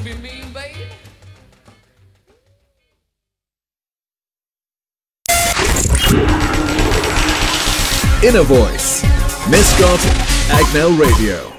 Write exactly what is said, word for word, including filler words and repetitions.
be mean, baby. Inner Voice, Mascot, Agnel Radio.